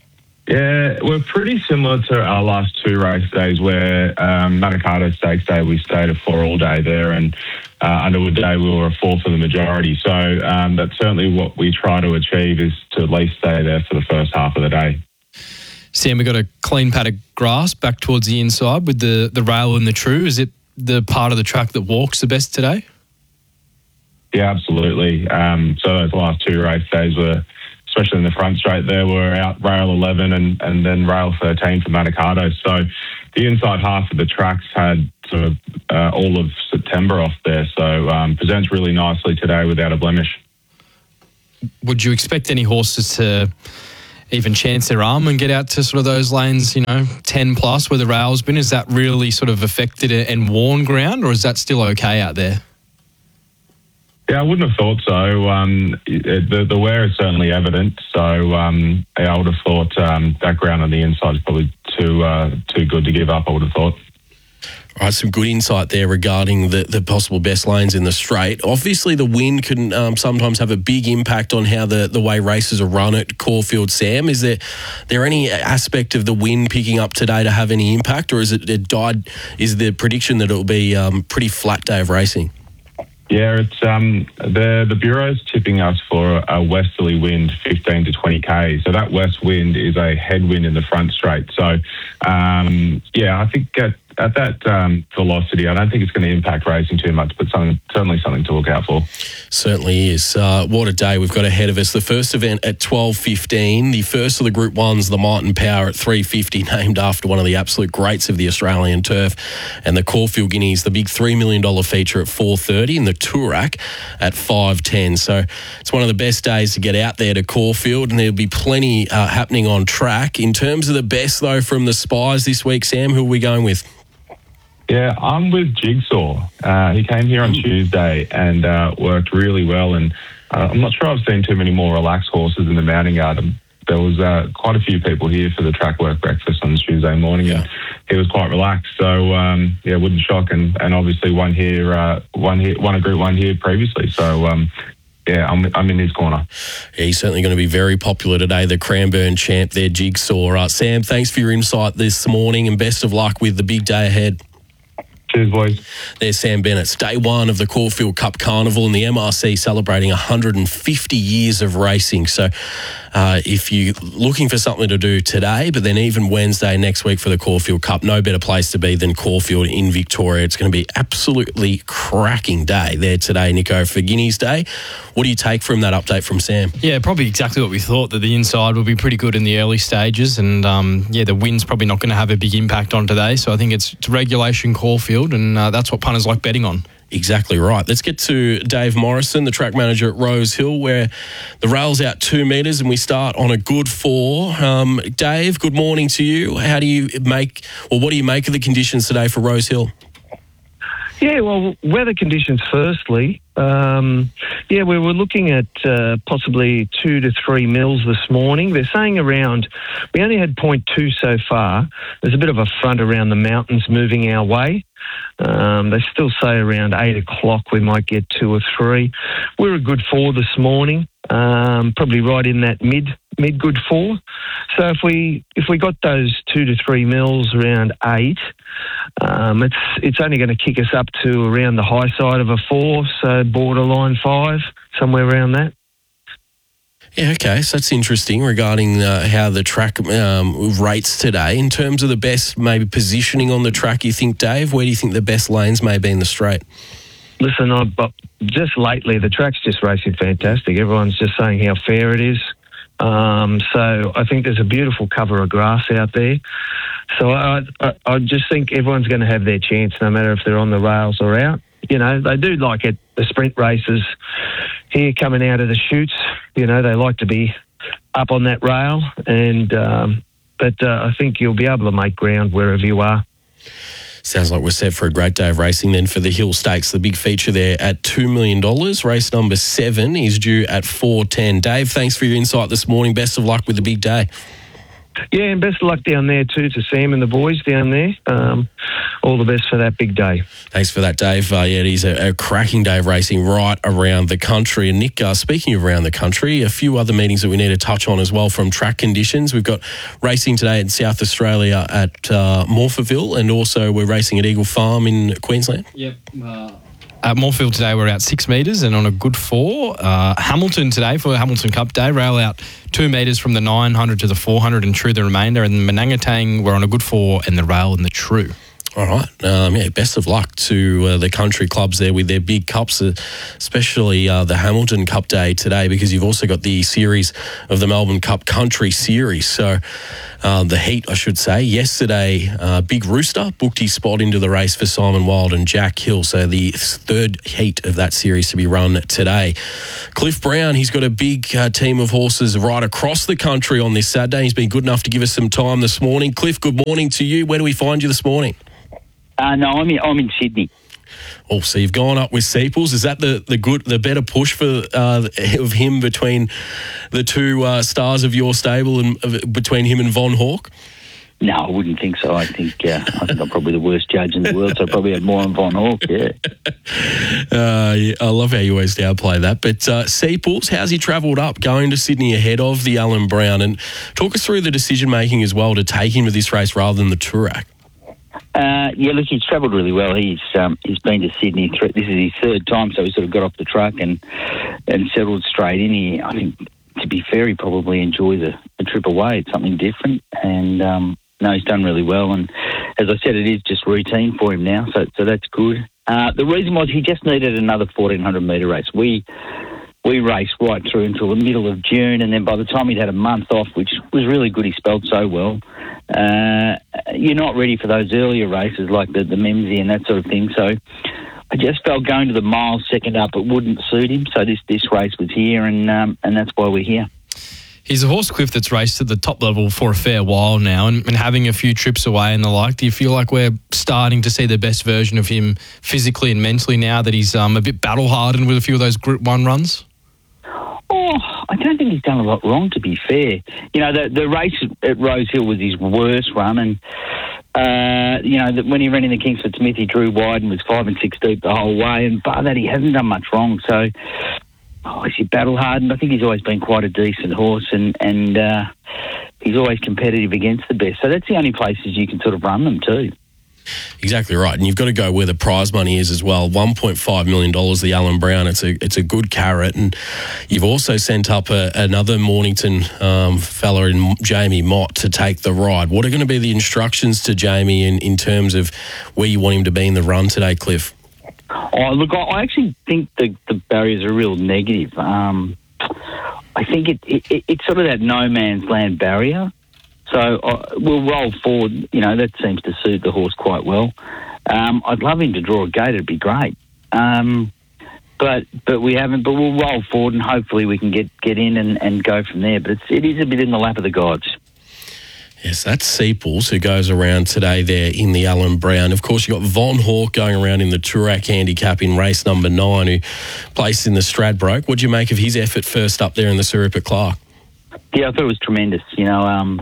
Yeah, we're pretty similar to our last two race days where Manikato Stakes Day we stayed at 4 all day there, and Underwood Day we were a 4 for the majority. So that's certainly what we try to achieve, is to at least stay there for the first half of the day. Sam, we got a clean pad of grass back towards the inside with the rail and the true. Is it the part of the track that walks the best today? Yeah, absolutely. So those last two race days were, especially in the front straight there, were out rail 11 and then rail 13 for Manikato. So the inside half of the tracks had sort of all of September off there. So presents really nicely today without a blemish. Would you expect any horses to even chance their arm and get out to sort of those lanes, 10 plus where the rail's been? Is that really sort of affected and worn ground, or is that still okay out there? Yeah, I wouldn't have thought so. The wear is certainly evident. So I would have thought that ground on the inside is probably too good to give up, I would have thought. All right, some good insight there regarding the possible best lanes in the straight. Obviously, the wind can sometimes have a big impact on how the way races are run at Caulfield. Sam, is there any aspect of the wind picking up today to have any impact, or is the prediction that it will be a pretty flat day of racing? Yeah, it's the Bureau's tipping us for a westerly wind 15 to 20 k. So that west wind is a headwind in the front straight. So I think at that velocity, I don't think it's going to impact racing too much, but certainly something to look out for. Certainly is. What a day we've got ahead of us. The first event at 12:15. The first of the Group 1s, the Martin Power at 3:50, named after one of the absolute greats of the Australian turf. And the Caulfield Guineas, the big $3 million feature at 4:30, and the Toorak at 5:10. So it's one of the best days to get out there to Caulfield, and there'll be plenty happening on track. In terms of the best, though, from the Spies this week, Sam, who are we going with? Yeah, I'm with Jigsaw. He came here on Tuesday and worked really well, and I'm not sure I've seen too many more relaxed horses in the mounting yard. There was quite a a few people here for the track work breakfast on Tuesday morning, and he was quite relaxed. So wouldn't shock, and obviously won a Group 1 here previously. So I'm in his corner. Yeah, he's certainly going to be very popular today, the Cranbourne champ there, Jigsaw. Sam, thanks for your insight this morning, and best of luck with the big day ahead. Cheers, boys. There's Sam Bennett. It's day one of the Caulfield Cup Carnival, and the MRC celebrating 150 years of racing. So if you're looking for something to do today, but then even Wednesday next week for the Caulfield Cup, no better place to be than Caulfield in Victoria. It's going to be absolutely cracking day there today, Nico, for Guineas Day. What do you take from that update from Sam? Yeah, probably exactly what we thought, that the inside will be pretty good in the early stages, and the wind's probably not going to have a big impact on today. So I think it's regulation Caulfield, and that's what punters like betting on. Exactly right. Let's get to Dave Morrison, the track manager at Rose Hill, where the rail's out 2 metres and we start on a good 4. Dave, good morning to you. What do you make of the conditions today for Rose Hill? Yeah, well, weather conditions firstly. We were looking at possibly 2 to 3 mils this morning. They're saying we only had 0.2 so far. There's a bit of a front around the mountains moving our way. They still say around 8 o'clock we might get 2 or 3. We're a good 4 this morning, probably right in that mid good 4. So if we got those 2 to 3 mils around 8, it's only going to kick us up to around the high side of a 4, so borderline 5, somewhere around that. Yeah, okay, so that's interesting regarding how the track rates today. In terms of the best maybe positioning on the track, you think, Dave, where do you think the best lanes may be in the straight? Listen, just lately the track's just racing fantastic. Everyone's just saying how fair it is. So I think there's a beautiful cover of grass out there. So I just think everyone's going to have their chance, no matter if they're on the rails or out. You know, they do like it, the sprint races here coming out of the chutes. You know, they like to be up on that rail, but I think you'll be able to make ground wherever you are. Sounds like we're set for a great day of racing then for the Hill Stakes, the big feature there at $2 million. Race number 7 is due at 4:10. Dave, thanks for your insight this morning. Best of luck with the big day. Yeah, and best of luck down there too to Sam and the boys down there. All the best for that big day. Thanks for that, Dave. Yeah, it is a cracking day of racing right around the country. And Nick, speaking of around the country, a few other meetings that we need to touch on as well from track conditions. We've got racing today in South Australia at Morphettville, and also we're racing at Eagle Farm in Queensland. Yep. At Moorfield today, we're out 6 metres and on a good 4. Hamilton today for Hamilton Cup Day, rail out 2 metres from the 900 to the 400 and true the remainder. And Manangatang, we're on a good 4 and the rail and the true. All right. Best of luck to the country clubs there with their big cups, especially the Hamilton Cup Day today, because you've also got the series of the Melbourne Cup Country Series. So the heat, I should say. Yesterday, Big Rooster booked his spot into the race for Simon Wild and Jack Hill. So the third heat of that series to be run today. Cliff Brown, he's got a big team of horses right across the country on this Saturday. He's been good enough to give us some time this morning. Cliff, good morning to you. Where do we find you this morning? No, I'm in Sydney. Oh, so you've gone up with Seeples. Is that the better push for of him between the two stars of your stable and between him and Von Hawk? No, I wouldn't think so. I think I'm probably the worst judge in the world, so I probably have more on Von Hawk. Yeah. I love how you always downplay that. But Seeples, how's he travelled up going to Sydney ahead of the Alan Brown? And talk us through the decision making as well to take him to this race rather than the Toorak. He's travelled really well. He's been to Sydney. This is his third time, so he sort of got off the truck and settled straight in here. I think, to be fair, he probably enjoys a trip away. It's something different, and he's done really well. And as I said, it is just routine for him now, so that's good. The reason was he just needed another 1,400 metre race. We raced right through until the middle of June, and then by the time he'd had a month off, which was really good, he spelled so well. You're not ready for those earlier races like the Memsey and that sort of thing. So I just felt going to the miles second up, it wouldn't suit him. So this race was here, and that's why we're here. He's a horse, Cliff, that's raced at the top level for a fair while now and having a few trips away and the like. Do you feel like we're starting to see the best version of him physically and mentally now that he's a bit battle-hardened with a few of those Group 1 runs? Oh, I don't think he's done a lot wrong, to be fair. You know, the race at Rose Hill was his worst run, and when he ran in the Kingsford Smith, he drew wide and was 5 and 6 deep the whole way, and bar that, he hasn't done much wrong. So, is he battle-hardened? I think he's always been quite a decent horse, and he's always competitive against the best. So that's the only places you can sort of run them too. Exactly right, and you've got to go where the prize money is as well. $1.5 million, the Alan Brown. It's a good carrot, and you've also sent up another Mornington fella in Jamie Mott to take the ride. What are going to be the instructions to Jamie in terms of where you want him to be in the run today, Cliff? Oh, look, I actually think the barriers are real negative. I think it's sort of that no man's land barrier. So we'll roll forward. You know, that seems to suit the horse quite well. I'd love him to draw a gate. It'd be great. But we haven't. But we'll roll forward and hopefully we can get in and go from there. But it is a bit in the lap of the gods. Yes, that's Seeples who goes around today there in the Alan Brown. Of course, you've got Von Hawk going around in the Toorak handicap in race number 9, who placed in the Stradbroke. What do you make of his effort first up there in the Sir Clark? Yeah, I thought it was tremendous. You know,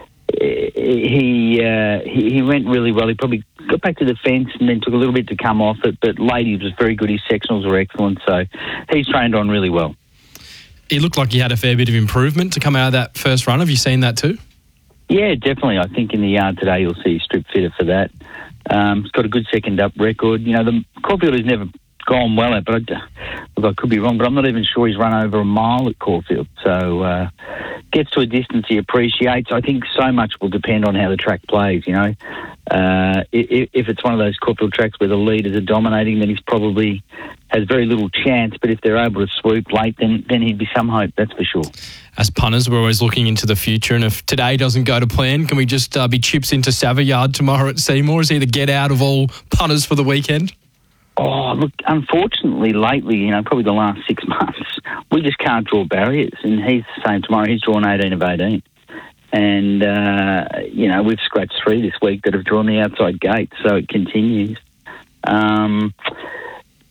he went really well. He probably got back to the fence and then took a little bit to come off it, but ladies was very good. His sectionals were excellent, so he's trained on really well. He looked like he had a fair bit of improvement to come out of that first run. Have you seen that too? Yeah, definitely. I think in the yard today you'll see strip fitter for that. He's got a good second up record. You know, the Caulfield has never gone well at, but I could be wrong, but I'm not even sure he's run over a mile at Caulfield. So gets to a distance he appreciates. I think so much will depend on how the track plays, you know. If it's one of those Caulfield tracks where the leaders are dominating, then he's probably has very little chance, but if they're able to swoop late, then he'd be some hope, that's for sure. As punters, we're always looking into the future, and if today doesn't go to plan, can we just be chips into Savoyard tomorrow at Seymour? Is he the get-out of all punters for the weekend? Oh, look, unfortunately, lately, you know, probably the last 6 months, we just can't draw barriers, and he's the same tomorrow. He's drawn 18 of 18. And, you know, we've scratched 3 this week that have drawn the outside gate, so it continues.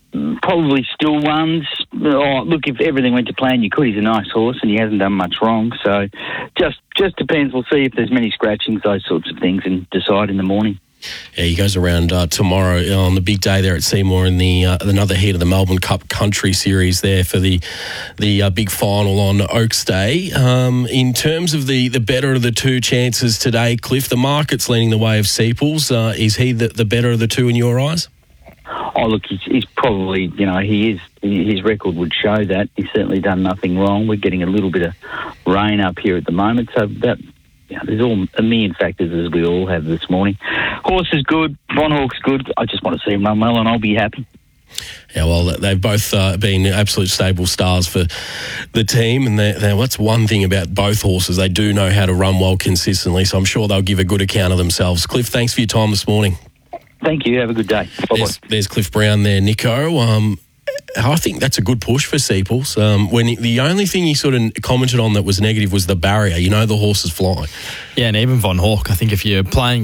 Probably still ones. Oh, look, if everything went to plan, you could. He's a nice horse and he hasn't done much wrong. So just depends. We'll see if there's many scratchings, those sorts of things, and decide in the morning. Yeah, he goes around tomorrow on the big day there at Seymour in the another heat of the Melbourne Cup Country Series there for the big final on Oaks Day. In terms of the better of the two chances today, Cliff, the market's leaning the way of Seeples. Is he the better of the two in your eyes? Oh, look, he's probably, he is. His record would show that. He's certainly done nothing wrong. We're getting a little bit of rain up here at the moment, so that, there's all a million factors as we all have this morning. Horse is good. Von Hawk's good. I just want to see him run well, and I'll be happy. Yeah, well, they've both been absolute stable stars for the team, and what's one thing about both horses? They do know how to run well consistently, so I'm sure they'll give a good account of themselves. Cliff, thanks for your time this morning. Thank you. Have a good day. There's Cliff Brown there, Nico. I think that's a good push for Seeples. When the only thing he sort of commented on that was negative was the barrier. The horse is flying. Yeah, and even Von Hawk, I think if you're playing